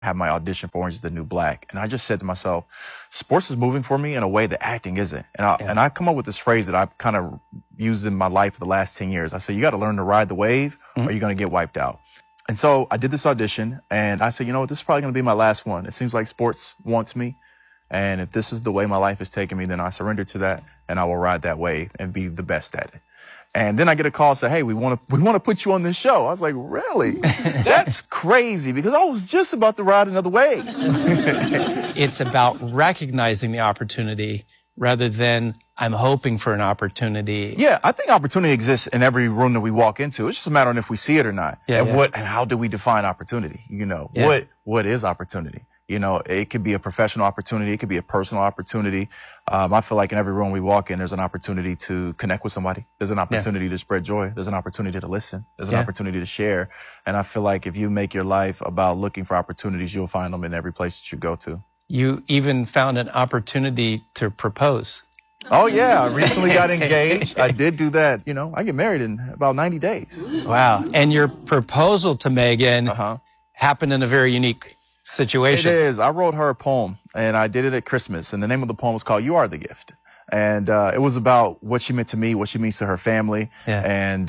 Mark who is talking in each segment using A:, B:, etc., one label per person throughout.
A: had my audition for Orange is the New Black. And I just said to myself, sports is moving for me in a way that acting isn't. And I come up with this phrase that I've kind of used in my life for the last 10 years. I say, you got to learn to ride the wave or you're going to get wiped out. And so I did this audition and I said, you know what, this is probably going to be my last one. It seems like sports wants me. And if this is the way my life is taking me, then I surrender to that and I will ride that wave and be the best at it. And then I get a call and say, hey, we want to put you on this show. I was like, really? That's crazy, because I was just about to ride another wave.
B: It's about recognizing the opportunity rather than I'm hoping for an opportunity.
A: Yeah, I think opportunity exists in every room that we walk into. It's just a matter of if we see it or not.
B: Yeah,
A: and how do we define opportunity? You know, what is opportunity? You know, it could be a professional opportunity. It could be a personal opportunity. I feel like in every room we walk in, there's an opportunity to connect with somebody. There's an opportunity to spread joy. There's an opportunity to listen. There's an opportunity to share. And I feel like if you make your life about looking for opportunities, you'll find them in every place that you go to.
B: You even found an opportunity to propose.
A: Oh, yeah. I recently got engaged. I did do that. You know, I get married in about 90 days.
B: Wow. And your proposal to Megan happened in a very unique situation.
A: It is. I wrote her a poem, and I did it at Christmas, and the name of the poem was called You Are the Gift. And it was about what she meant to me, what she means to her family, and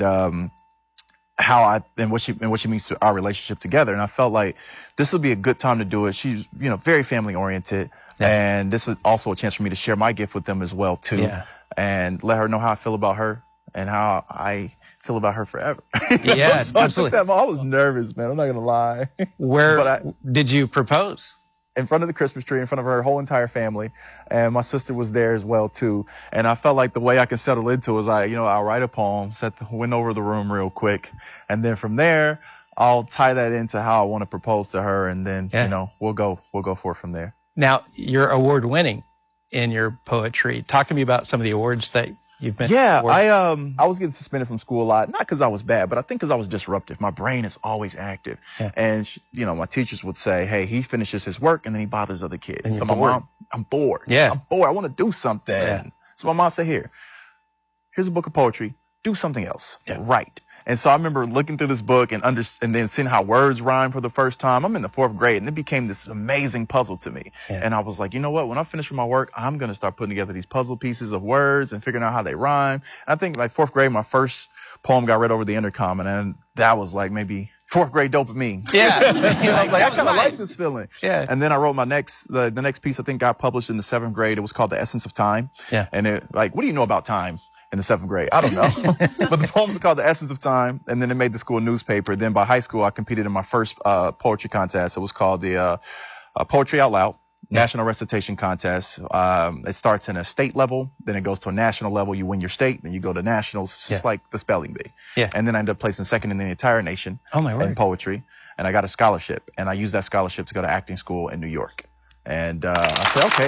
A: what she means to our relationship together. And I felt like this would be a good time to do it. She's, you know, very family oriented, and this is also a chance for me to share my gift with them as well too, and let her know how I feel about her and how I feel about her forever.
B: Yes,
A: so
B: absolutely.
A: I was nervous, man. I'm not gonna lie.
B: Where did you propose?
A: In front of the Christmas tree, in front of her whole entire family, and my sister was there as well too. And I felt like the way I could settle into it was I'll write a poem, went over the room real quick, and then from there I'll tie that into how I want to propose to her, and then you know we'll go for it from there.
B: Now you're award winning in your poetry. Talk to me about some of the awards that you've been.
A: Yeah, I was getting suspended from school a lot, not because I was bad, but I think because I was disruptive. My brain is always active, and you know, my teachers would say, "Hey, he finishes his work and then he bothers other kids." And so my mom, I'm bored.
B: Yeah,
A: I'm bored. I want to do something. Yeah. So my mom said, "Here's a book of poetry. Do something else. Write." And so I remember looking through this book and then seeing how words rhyme for the first time. I'm in the 4th grade, and it became this amazing puzzle to me. And I was like, you know what? When I finish with my work, I'm going to start putting together these puzzle pieces of words and figuring out how they rhyme. And I think like 4th grade, my first poem got read over the intercom, and that was like maybe 4th grade dopamine.
B: Yeah.
A: I was like, I kind of like this feeling.
B: Yeah.
A: And then I wrote the next piece, I think got published in the 7th grade. It was called The Essence of Time. Yeah. And what do you know about time? In the 7th grade. I don't know. But the poem was called The Essence of Time, and then it made the school newspaper. Then by high school, I competed in my first poetry contest. It was called the Poetry Out Loud National Recitation Contest. It starts in a state level, then it goes to a national level. You win your state, then you go to nationals, just like the spelling bee. Yeah. And then I ended up placing second in the entire nation in poetry, and I got a scholarship, and I used that scholarship to go to acting school in New York. And I said, okay,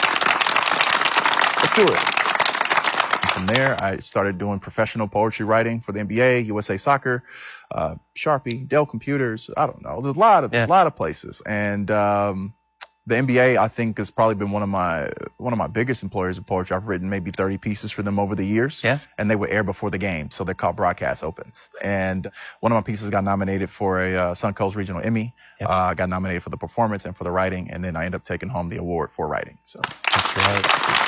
A: let's do it. From there, I started doing professional poetry writing for the NBA, USA Soccer, Sharpie, Dell Computers. I don't know. There's a lot of places. And the NBA, I think, has probably been one of my biggest employers of poetry. I've written maybe 30 pieces for them over the years. Yeah. And they would air before the game, so they're called broadcast opens. And one of my pieces got nominated for a Suncoast Regional Emmy. I got nominated for the performance and for the writing, and then I ended up taking home the award for writing. So
B: that's right.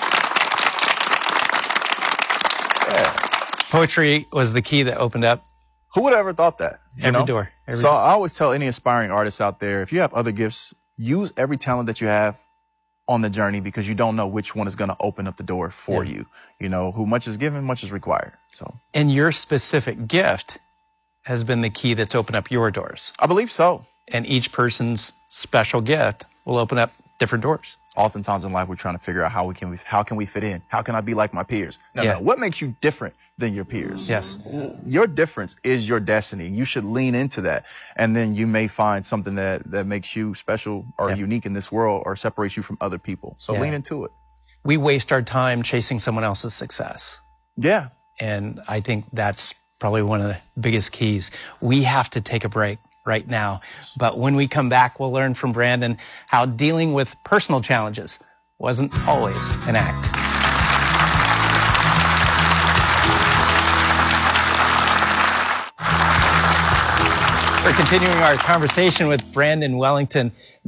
B: Poetry was the key that opened up.
A: Who would have ever thought that?
B: Every door.
A: So I always tell any aspiring artists out there, if you have other gifts, use every talent that you have on the journey, because you don't know which one is going to open up the door for you. You know, who much is given, much is required. So,
B: and your specific gift has been the key that's opened up your doors.
A: I believe so.
B: And each person's special gift will open up different doors.
A: Oftentimes in life, we're trying to figure out how can we fit in? How can I be like my peers? No. What makes you different than your peers?
B: Yes.
A: Your difference is your destiny. You should lean into that. And then you may find something that makes you special or unique in this world, or separates you from other people. So lean into it.
B: We waste our time chasing someone else's success.
A: Yeah.
B: And I think that's probably one of the biggest keys. We have to take a break right now. But when we come back, we'll learn from Brandon how dealing with personal challenges wasn't always an act. We're continuing our conversation with Brandon Wellington.